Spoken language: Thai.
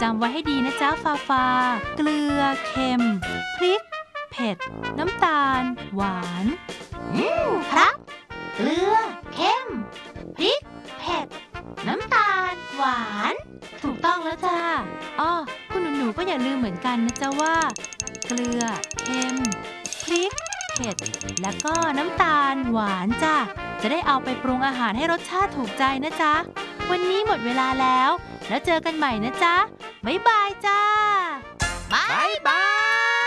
จำไว้ให้ดีนะจ๊ะฟาฟาเกลือเค็มพริกเผ็ดน้ำตาลหวานครับเกลือเค็มพริกเผ็ดน้ำตาลหวานถูกต้องแล้วจ้าอ้อคุณหนูๆก็อย่าลืมเหมือนกันนะจ๊ะว่าเกลือเค็มพริกเผ็ดแล้วก็น้ำตาลหวานจ้ะจะได้เอาไปปรุงอาหารให้รสชาติถูกใจนะจ๊ะวันนี้หมดเวลาแล้วเจอกันใหม่นะจ๊ะบ๊ายบายจ้าบ๊ายบาย